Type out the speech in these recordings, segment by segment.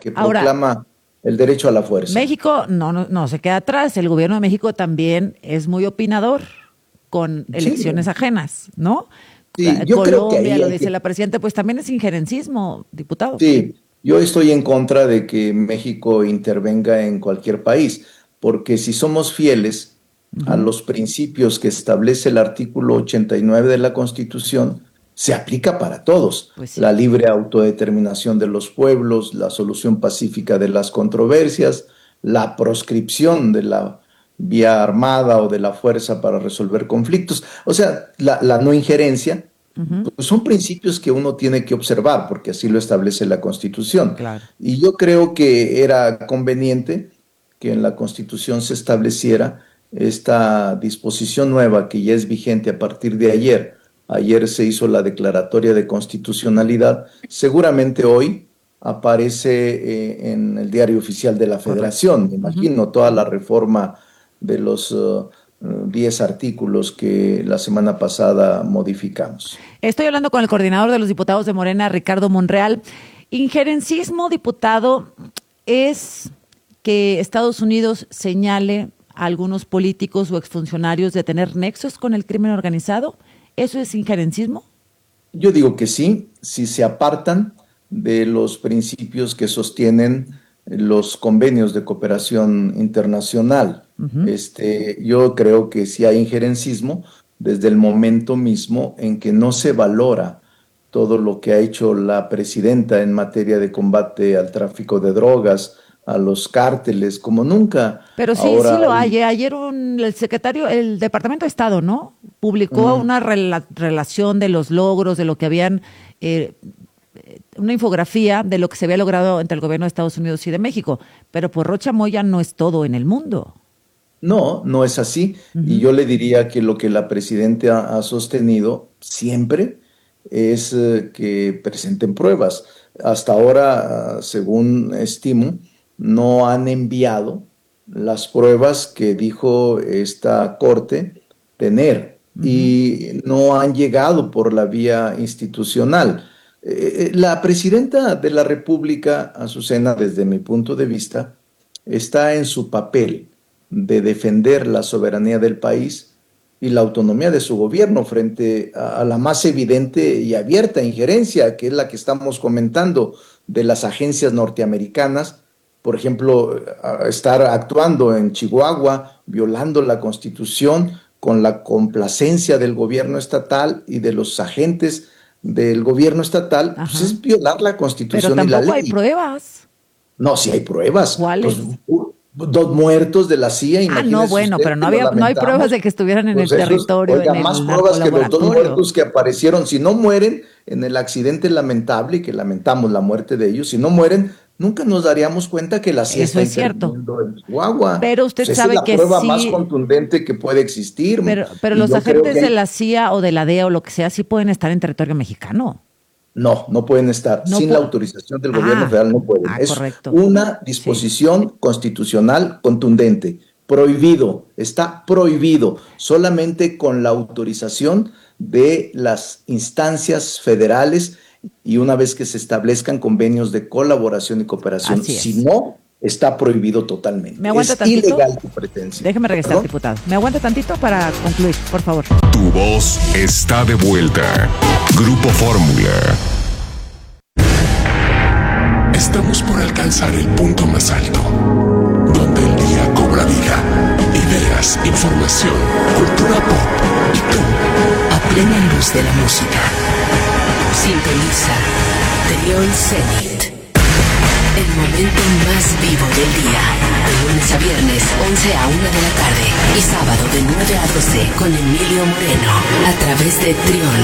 que proclama el derecho a la fuerza. México no se queda atrás. El gobierno de México también es muy opinador con elecciones ajenas, ¿no? Sí, yo creo que ahí lo dice la presidenta, pues también es injerencismo, diputado. Sí, yo estoy en contra de que México intervenga en cualquier país, porque si somos fieles a los principios que establece el artículo 89 de la Constitución, se aplica para todos. Pues sí. La libre autodeterminación de los pueblos, la solución pacífica de las controversias, la proscripción de la vía armada o de la fuerza para resolver conflictos. O sea, la no injerencia, pues son principios que uno tiene que observar, porque así lo establece la Constitución. Claro. Y yo creo que era conveniente que en la Constitución se estableciera esta disposición nueva que ya es vigente a partir de ayer. Ayer se hizo la declaratoria de constitucionalidad. Seguramente hoy aparece en el Diario Oficial de la Federación. Me imagino toda la reforma de los 10 artículos que la semana pasada modificamos. Estoy hablando con el coordinador de los diputados de Morena, Ricardo Monreal. Injerencismo, diputado, es que Estados Unidos señale a algunos políticos o exfuncionarios de tener nexos con el crimen organizado. ¿Eso es injerencismo? Yo digo que sí, si se apartan de los principios que sostienen los convenios de cooperación internacional. Yo creo que sí hay injerencismo desde el momento mismo en que no se valora todo lo que ha hecho la presidenta en materia de combate al tráfico de drogas, a los cárteles, como nunca. Pero sí, sí lo hay. Ayer el Departamento de Estado, ¿no?, publicó una relación de los logros, de lo que habían, una infografía de lo que se había logrado entre el gobierno de Estados Unidos y de México. Pero pues Rocha Moya no es todo en el mundo. No, no es así. Y yo le diría que lo que la presidenta ha sostenido siempre es que presenten pruebas. Hasta ahora, según estimo, no han enviado las pruebas que dijo esta corte tener y no han llegado por la vía institucional. La presidenta de la República, Azucena, desde mi punto de vista, está en su papel de defender la soberanía del país y la autonomía de su gobierno frente a la más evidente y abierta injerencia, que es la que estamos comentando, de las agencias norteamericanas. Por ejemplo, estar actuando en Chihuahua, violando la Constitución con la complacencia del gobierno estatal y de los agentes del gobierno estatal, pues es violar la Constitución y la ley. Pero tampoco hay pruebas. No, sí hay pruebas. ¿Cuáles? Pues, 2 muertos de la CIA, imagínese. No, bueno, pero no hay pruebas de que estuvieran en el territorio. Oiga, más pruebas que los 2 muertos que aparecieron. Si no mueren en el accidente lamentable, y que lamentamos la muerte de ellos, si no mueren, nunca nos daríamos cuenta que la CIA Eso está es cierto. en Chihuahua. Pero usted sabe esa que es la prueba sí, más contundente que puede existir. Pero los agentes de la CIA o de la DEA o lo que sea sí pueden estar en territorio mexicano. No pueden estar. Sin la autorización del gobierno federal no pueden. Es correcto. una disposición constitucional contundente. Prohibido, está prohibido. Solamente con la autorización de las instancias federales y una vez que se establezcan convenios de colaboración y cooperación. Si no, está prohibido totalmente. ¿Me aguanta es tantito? Ilegal tu pretencia. Déjeme regresar, ¿perdón? diputado. ¿Me aguanta tantito para concluir, por favor? Tu voz está de vuelta. Grupo Fórmula. Estamos por alcanzar el punto más alto, donde el día cobra vida. Ideas, información, cultura pop y tú, a plena luz de la música. Sintoniza Trión Zenit. El momento más vivo del día. De lunes a viernes, 11 a 1 de la tarde. Y sábado de 9 a 12 con Emilio Moreno. A través de Trión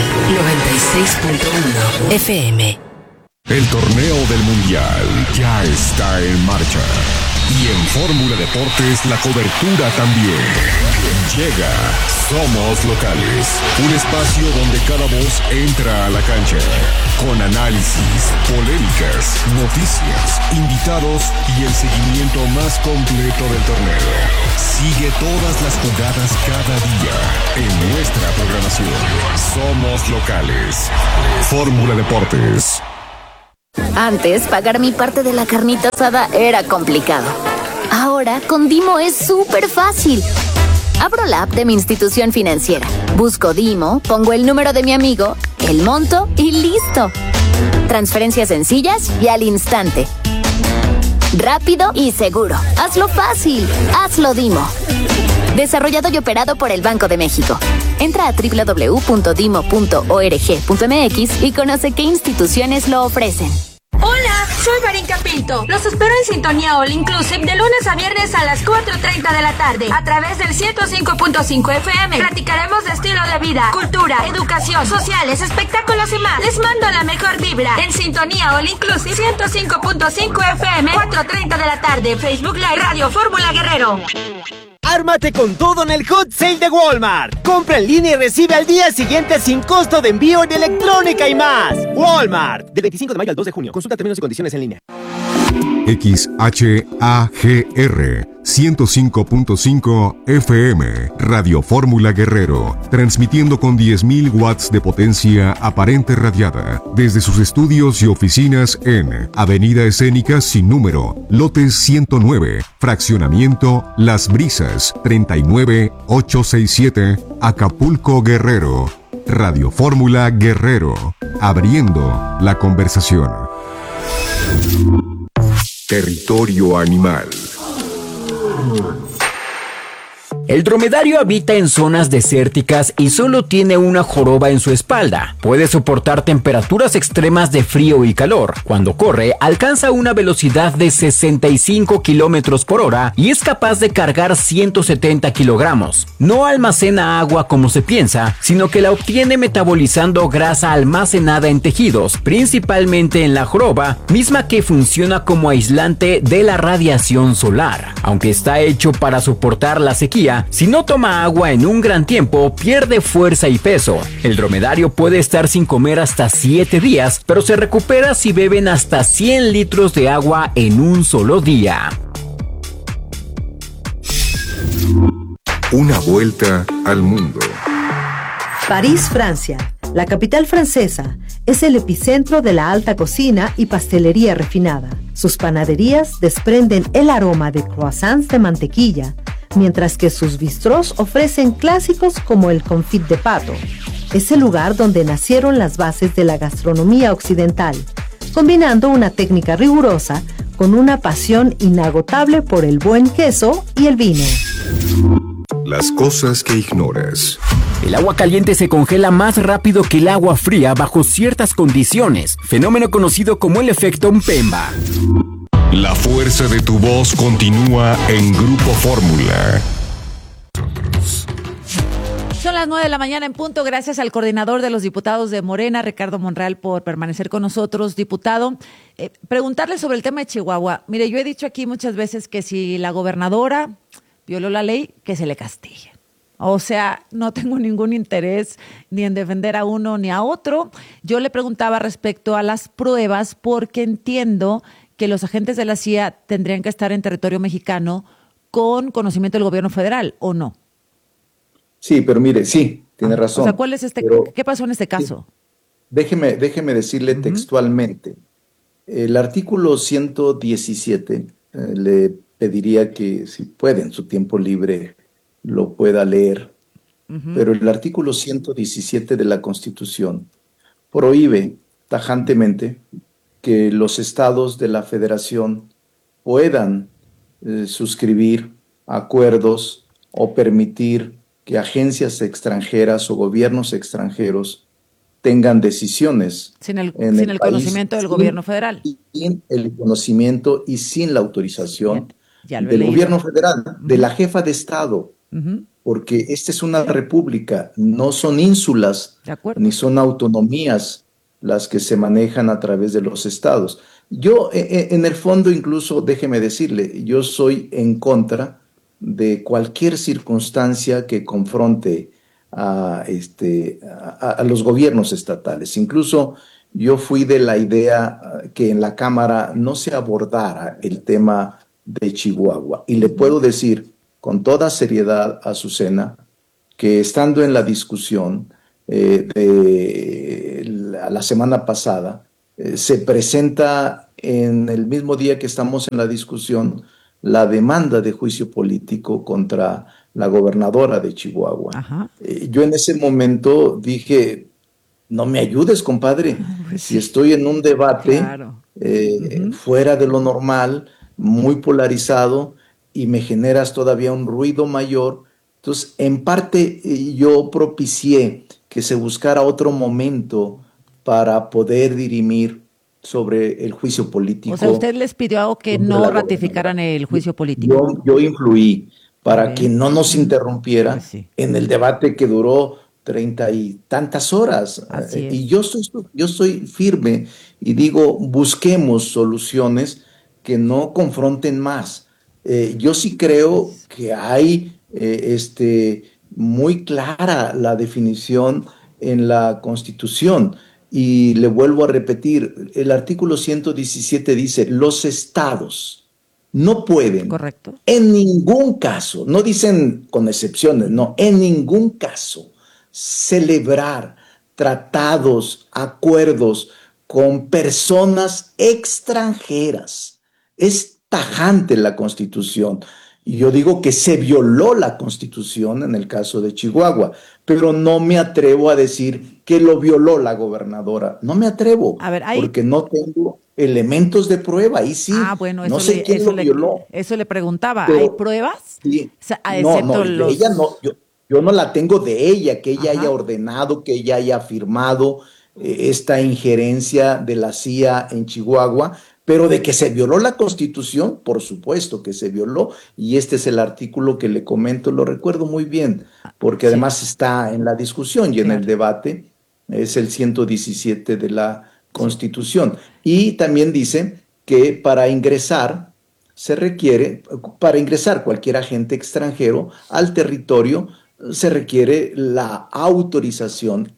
96.1 FM. El torneo del Mundial ya está en marcha. Y en Fórmula Deportes la cobertura también. Llega Somos Locales, un espacio donde cada voz entra a la cancha. Con análisis, polémicas, noticias, invitados y el seguimiento más completo del torneo. Sigue todas las jugadas cada día en nuestra programación. Somos Locales. Fórmula Deportes. Antes, pagar mi parte de la carnita asada era complicado. Ahora, con Dimo es súper fácil. Abro la app de mi institución financiera, busco Dimo, pongo el número de mi amigo, el monto y listo. Transferencias sencillas y al instante. Rápido y seguro. Hazlo fácil. Hazlo Dimo. Desarrollado y operado por el Banco de México. Entra a www.dimo.org.mx y conoce qué instituciones lo ofrecen. Hola, soy Marinka Pinto. Los espero en Sintonía All Inclusive de lunes a viernes a las 4:30 de la tarde a través del 105.5 FM. Platicaremos de estilo de vida, cultura, educación, sociales, espectáculos y más. Les mando la mejor vibra en Sintonía All Inclusive 105.5 FM, 4:30 de la tarde. Facebook Live Radio Fórmula Guerrero. Ármate con todo en el Hot Sale de Walmart. Compra en línea y recibe al día siguiente sin costo de envío en electrónica y más. Walmart. Del 25 de mayo al 2 de junio. Consulta términos y condiciones en línea. XHAGR 105.5 FM Radio Fórmula Guerrero, transmitiendo con 10.000 watts de potencia aparente radiada desde sus estudios y oficinas en Avenida Escénica sin número, lote 109, fraccionamiento Las Brisas, 39867, Acapulco, Guerrero. Radio Fórmula Guerrero, abriendo la conversación. Territorio animal. El dromedario habita en zonas desérticas y solo tiene una joroba en su espalda. Puede soportar temperaturas extremas de frío y calor. Cuando corre, alcanza una velocidad de 65 kilómetros por hora y es capaz de cargar 170 kilogramos. No almacena agua como se piensa, sino que la obtiene metabolizando grasa almacenada en tejidos, principalmente en la joroba, misma que funciona como aislante de la radiación solar. Aunque está hecho para soportar la sequía, si no toma agua en un gran tiempo, pierde fuerza y peso. El dromedario puede estar sin comer hasta 7 días, pero se recupera si beben hasta 100 litros de agua en un solo día. Una vuelta al mundo. París, Francia. La capital francesa es el epicentro de la alta cocina y pastelería refinada. Sus panaderías desprenden el aroma de croissants de mantequilla, mientras que sus bistrós ofrecen clásicos como el confit de pato. Es el lugar donde nacieron las bases de la gastronomía occidental, combinando una técnica rigurosa con una pasión inagotable por el buen queso y el vino. Las cosas que ignoras. El agua caliente se congela más rápido que el agua fría bajo ciertas condiciones, fenómeno conocido como el efecto Mpemba. La fuerza de tu voz continúa en Grupo Fórmula. Son las 9 de la mañana en punto. Gracias al coordinador de los diputados de Morena, Ricardo Monreal, por permanecer con nosotros. Diputado, preguntarle sobre el tema de Chihuahua. Mire, yo he dicho aquí muchas veces que si la gobernadora violó la ley, que se le castigue. O sea, no tengo ningún interés ni en defender a uno ni a otro. Yo le preguntaba respecto a las pruebas porque entiendo que los agentes de la CIA tendrían que estar en territorio mexicano con conocimiento del gobierno federal, ¿o no? Sí, pero mire, sí, tiene razón. O sea, ¿cuál es ¿qué pasó en este caso? Sí, déjeme decirle textualmente. El artículo 117 le pediría que, si puede, en su tiempo libre, lo pueda leer. Pero el artículo 117 de la Constitución prohíbe tajantemente que los estados de la federación puedan suscribir acuerdos o permitir que agencias extranjeras o gobiernos extranjeros tengan decisiones sin el conocimiento del gobierno federal. Sin el conocimiento y sin la autorización del gobierno federal, de la jefa de Estado, porque esta es una república, no son ínsulas ni son autonomías las que se manejan a través de los estados. Yo, en el fondo, incluso, déjeme decirle, yo soy en contra de cualquier circunstancia que confronte a los gobiernos estatales. Incluso yo fui de la idea que en la Cámara no se abordara el tema de Chihuahua. Y le puedo decir con toda seriedad a Azucena que estando en la discusión la semana pasada, se presenta en el mismo día que estamos en la discusión la demanda de juicio político contra la gobernadora de Chihuahua. Ajá. Yo en ese momento dije, no me ayudes, compadre, Pues si sí, estoy en un debate claro. fuera de lo normal, muy polarizado, y me generas todavía un ruido mayor. Entonces, en parte, yo propicié que se buscara otro momento para poder dirimir sobre el juicio O sea, político usted les pidió que contra no la gobernadora. ratificaran el juicio político. Yo influí Muy para que bien. no nos Pues interrumpiera sí, en el debate que duró 30 y tantas horas. así Y es. yo estoy firme y digo, busquemos soluciones que no confronten más. Yo sí creo Pues, que hay muy clara la definición en la Constitución. Y le vuelvo a repetir, el artículo 117 dice, los estados no pueden, correcto. en ningún caso, no dicen con excepciones, no, en ningún caso, celebrar tratados, acuerdos con personas extranjeras. Es tajante la Constitución. Y yo digo que se violó la Constitución en el caso de Chihuahua, pero no me atrevo a decir que lo violó la gobernadora. No me atrevo, A ver, hay. porque no tengo elementos de prueba. Ahí Ah, sí, bueno, no sé quién lo violó, eso le preguntaba. ¿Hay pero pruebas? sí, O sea, no, no, excepto de ella no, los. yo no la tengo de ella, que ella haya Ajá. ordenado, que ella haya firmado esta injerencia de la CIA en Chihuahua, pero de que se violó la Constitución, por supuesto que se violó, y este es el artículo que le comento, lo recuerdo muy bien, porque Sí, además está en la discusión y en el claro. debate, es el 117 de la Sí. Constitución. Y también dice que se requiere, para ingresar cualquier agente extranjero al territorio, se requiere la autorización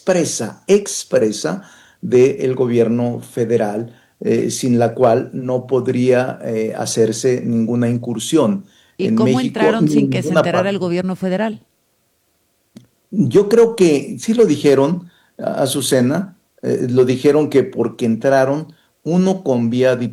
expresa del gobierno federal, sin la cual no podría hacerse ninguna incursión ¿Y en cómo México entraron ni sin en que se ninguna enterara el parte. gobierno federal? Yo creo que sí lo dijeron, Azucena, lo dijeron que porque entraron uno con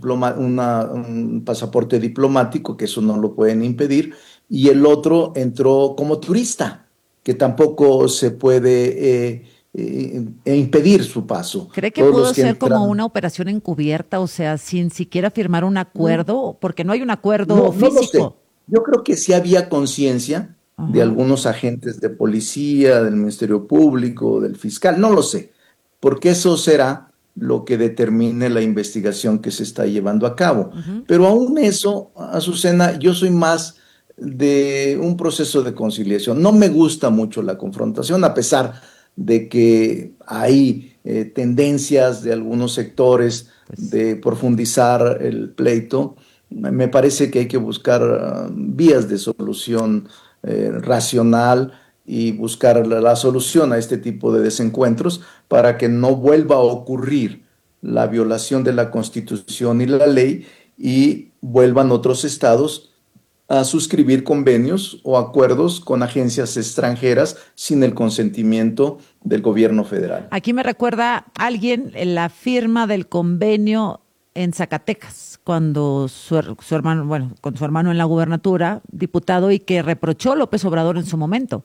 un pasaporte diplomático, que eso no lo pueden impedir, y el otro entró como turista, que tampoco se puede impedir su paso. ¿Cree que Todos pudo los que ser como entran, una operación encubierta, o sea, sin siquiera firmar un acuerdo? Porque no hay un acuerdo no, no lo sé. físico. Yo creo que sí había conciencia de Ajá. algunos agentes de policía, del Ministerio Público, del fiscal, no lo sé, porque eso será lo que determine la investigación que se está llevando a cabo. Ujú. Pero aún eso, Azucena, yo soy más de un proceso de conciliación. No me gusta mucho la confrontación, a pesar de que hay tendencias de algunos sectores Pues de profundizar el pleito. Me parece que hay que buscar vías de solución racional y buscar la solución a este tipo de desencuentros para que no vuelva a ocurrir la violación de la Constitución y la ley y vuelvan otros estados a suscribir convenios o acuerdos con agencias extranjeras sin el consentimiento del gobierno federal. aquí me recuerda alguien la firma del convenio en Zacatecas, cuando su hermano, bueno, con su hermano en la gubernatura, diputado, y que reprochó López Obrador en su momento.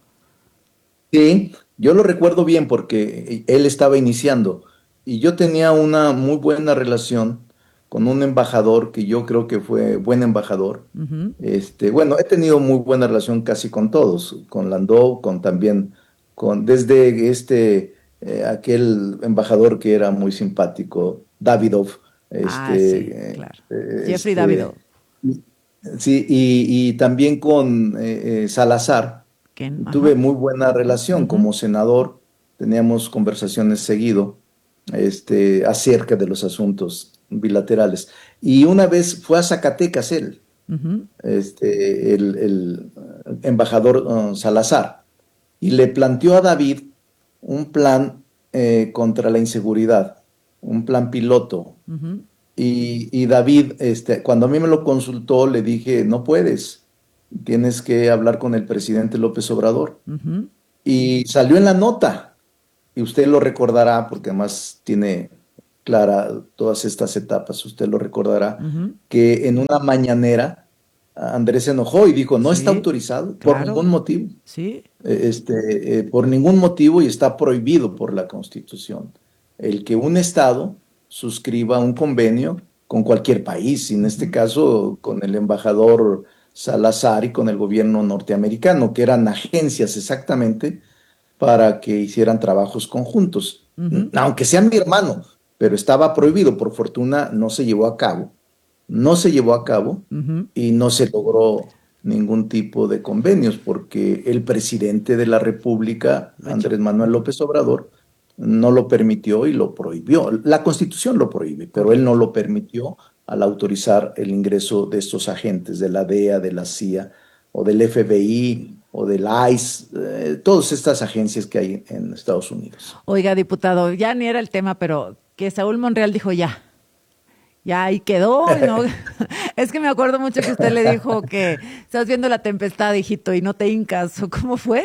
Sí, yo lo recuerdo bien porque él estaba iniciando y yo tenía una muy buena relación con un embajador que yo creo que fue buen embajador. Ujú. Bueno, he tenido muy buena relación casi con todos, con Landau, con también, desde aquel embajador que era muy simpático, Davidov, Ah, sí, claro. Jeffrey Davido. sí, y también con Salazar. Tuve Ajá. muy buena relación Ujú, como senador, teníamos conversaciones seguido, acerca de los asuntos bilaterales. Y una vez fue a Zacatecas él, ujú. el embajador Salazar, y le planteó a David un plan contra la inseguridad, un plan piloto. Ujú. Y David, cuando a mí me lo consultó, le dije, no puedes, tienes que hablar con el presidente López Obrador. Ujú. Y salió en la nota, y usted lo recordará porque además tiene clara todas estas etapas. Usted lo recordará, que en una mañanera Andrés se enojó y dijo, no está autorizado por ningún motivo. Sí. Por ningún motivo, y está prohibido por la Constitución el que un Estado suscriba un convenio con cualquier país, y en este caso con el embajador Salazar y con el gobierno norteamericano, que eran agencias exactamente para que hicieran trabajos conjuntos, aunque sean mi hermano, pero estaba prohibido. Por fortuna no se llevó a cabo. Y no se logró ningún tipo de convenios porque el presidente de la República, Andrés Manuel López Obrador, no lo permitió y lo prohibió. La Constitución lo prohíbe, pero él no lo permitió al autorizar el ingreso de estos agentes de la DEA, de la CIA o del FBI o del ICE, todas estas agencias que hay en Estados Unidos. Oiga, diputado, ya ni era el tema, pero que Saúl Monreal dijo ya ahí quedó, ¿no? Es que me acuerdo mucho que usted le dijo que estás viendo la tempestad, hijito, y no te hincas, ¿o cómo fue?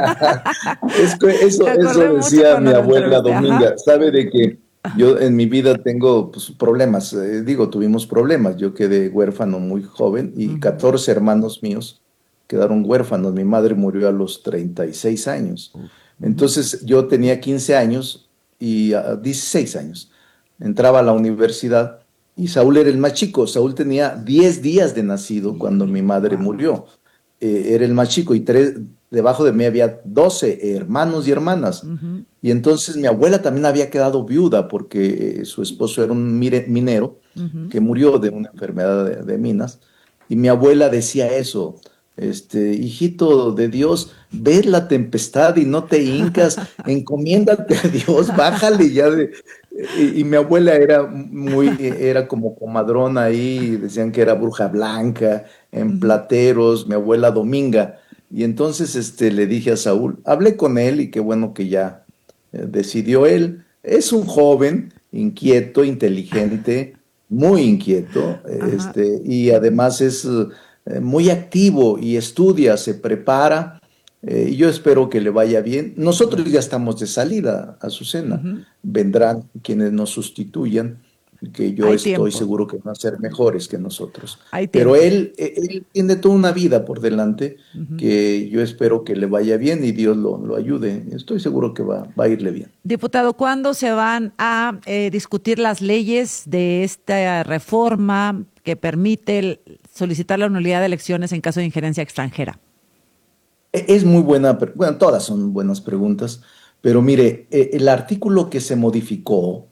Eso decía mi abuela Dominga. Sabe de que yo en mi vida tengo problemas, tuvimos problemas. Yo quedé huérfano muy joven y 14 hermanos míos quedaron huérfanos. Mi madre murió a los 36 años. Entonces yo tenía 15 años y 16 años. Entraba a la universidad. Y Saúl era el más chico. Saúl tenía 10 días de nacido cuando mi madre murió. Era el más chico y debajo de mí había 12 hermanos y hermanas. Y entonces mi abuela también había quedado viuda porque su esposo era un minero que murió de una enfermedad de minas. Y mi abuela decía eso, hijito de Dios, ves la tempestad y no te hincas, encomiéndate a Dios, bájale ya y mi abuela era como comadrona ahí, decían que era bruja blanca, en Plateros, mi abuela Dominga. Y entonces le dije a Saúl, hablé con él y qué bueno que ya decidió él. Es un joven inquieto, inteligente, muy inquieto, y además es muy activo y estudia, se prepara. Y yo espero que le vaya bien. Nosotros ya estamos de salida, Azucena. Vendrán quienes nos sustituyan, que yo estoy seguro que van a ser mejores que nosotros. Pero él tiene toda una vida por delante que yo espero que le vaya bien y Dios lo ayude. Estoy seguro que va a irle bien. Diputado, ¿cuándo se van a discutir las leyes de esta reforma que permite solicitar la nulidad de elecciones en caso de injerencia extranjera? Es muy buena, bueno, todas son buenas preguntas, pero mire, el artículo que se modificó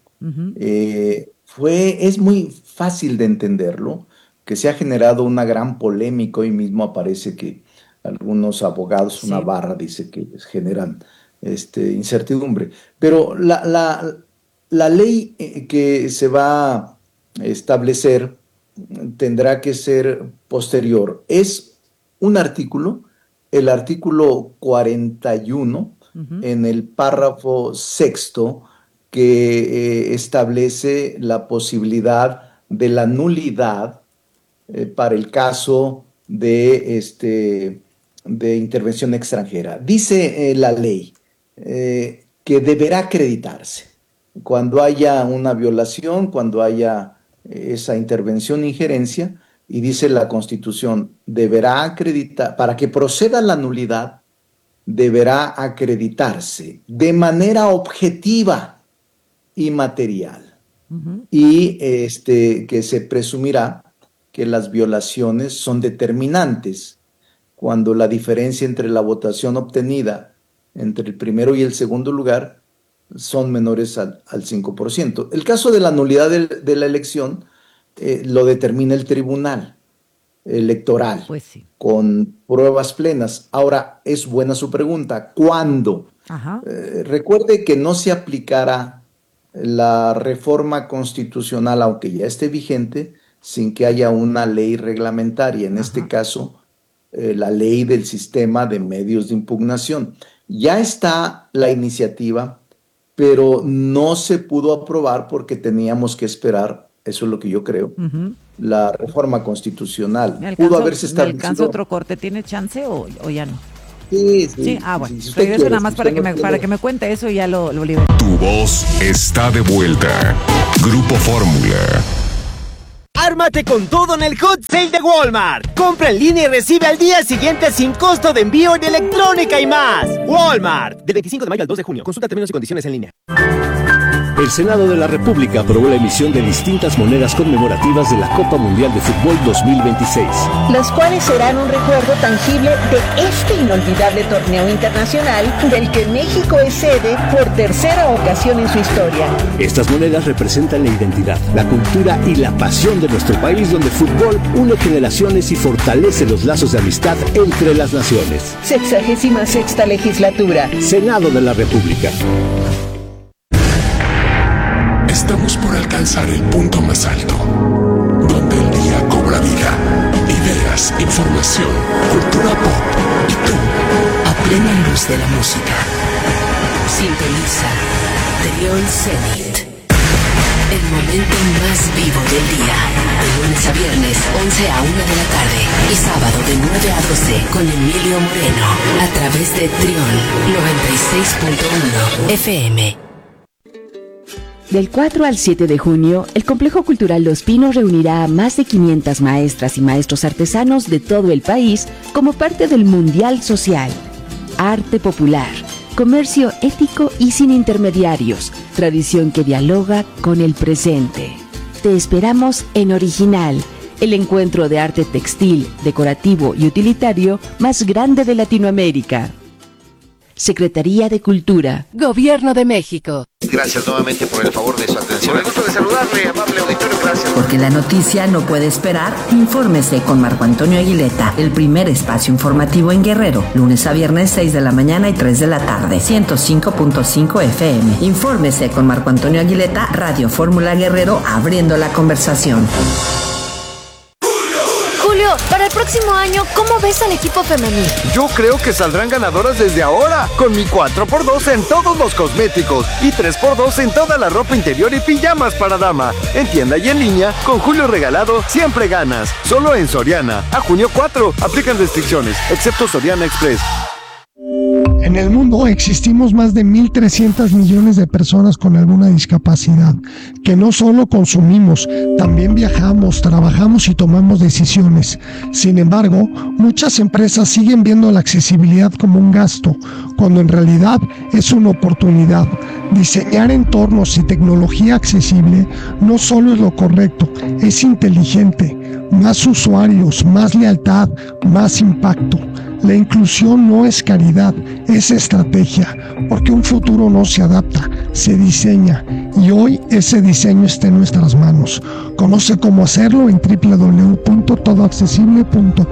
es muy fácil de entenderlo, que se ha generado una gran polémica. Hoy mismo aparece que algunos abogados, una barra dice que generan incertidumbre, pero la ley que se va a establecer tendrá que ser posterior. Es un artículo, el artículo 41, en el párrafo 6º, que establece la posibilidad de la nulidad para el caso de intervención extranjera. Dice la ley que deberá acreditarse cuando haya una violación, cuando haya esa intervención, injerencia, y dice la Constitución, deberá acreditar, para que proceda la nulidad, deberá acreditarse de manera objetiva y material. Y que se presumirá que las violaciones son determinantes cuando la diferencia entre la votación obtenida entre el primero y el segundo lugar son menores al 5%. El caso de la nulidad de la elección lo determina el Tribunal Electoral, pues sí, con pruebas plenas. Ahora, es buena su pregunta, ¿cuándo? Recuerde que no se aplicará la reforma constitucional, aunque ya esté vigente, sin que haya una ley reglamentaria, en este caso, la ley del sistema de medios de impugnación. Ya está la iniciativa, pero no se pudo aprobar porque teníamos que esperar, eso es lo que yo creo, la reforma constitucional. Pudo haberse establecido. ¿Me alcanza otro corte? ¿Tiene chance o ya no? Sí. Bueno, si regreso nada más para que me cuente eso y ya lo libero. Tu voz está de vuelta. Grupo Fórmula. Ármate con todo en el Hot Sale de Walmart. Compra en línea y recibe al día siguiente sin costo de envío en electrónica y más. Walmart. Del 25 de mayo al 2 de junio. Consulta términos y condiciones en línea. El Senado de la República aprobó la emisión de distintas monedas conmemorativas de la Copa Mundial de Fútbol 2026. Las cuales serán un recuerdo tangible de este inolvidable torneo internacional del que México es sede por tercera ocasión en su historia. Estas monedas representan la identidad, la cultura y la pasión de nuestro país, donde el fútbol une generaciones y fortalece los lazos de amistad entre las naciones. 66ª legislatura. Senado de la República. Estamos por alcanzar el punto más alto, donde el día cobra vida, ideas, información, cultura pop y tú, a plena luz de la música. Sintoniza Trión Zenit. El momento más vivo del día. De lunes a viernes, 11 a 1 de la tarde. Y sábado de 9 a 12 con Emilio Moreno. A través de Trión 96.1 FM. Del 4 al 7 de junio, el Complejo Cultural Los Pinos reunirá a más de 500 maestras y maestros artesanos de todo el país como parte del Mundial Social. Arte popular, comercio ético y sin intermediarios, tradición que dialoga con el presente. Te esperamos en Original, el encuentro de arte textil, decorativo y utilitario más grande de Latinoamérica. Secretaría de Cultura, Gobierno de México. Gracias nuevamente por el favor de su atención. Me gusto de saludarle, amable auditorio, gracias. Porque la noticia no puede esperar, infórmese con Marco Antonio Aguileta, el primer espacio informativo en Guerrero, lunes a viernes 6 de la mañana y 3 de la tarde, 105.5 FM. Infórmese con Marco Antonio Aguileta, Radio Fórmula Guerrero, abriendo la conversación. Julio, para el próximo año, ¿cómo ves al equipo femenil? Yo creo que saldrán ganadoras desde ahora, con mi 4x2 en todos los cosméticos y 3x2 en toda la ropa interior y pijamas para dama. En tienda y en línea, con Julio Regalado, siempre ganas. Solo en Soriana. A junio 4, aplican restricciones, excepto Soriana Express. En el mundo existimos más de 1.300 millones de personas con alguna discapacidad, que no solo consumimos, también viajamos, trabajamos y tomamos decisiones. Sin embargo, muchas empresas siguen viendo la accesibilidad como un gasto, cuando en realidad es una oportunidad. Diseñar entornos y tecnología accesible no solo es lo correcto, es inteligente. Más usuarios, más lealtad, más impacto. La inclusión no es caridad, es estrategia, porque un futuro no se adapta, se diseña, y hoy ese diseño está en nuestras manos. Conoce cómo hacerlo en www.todoaccesible.com.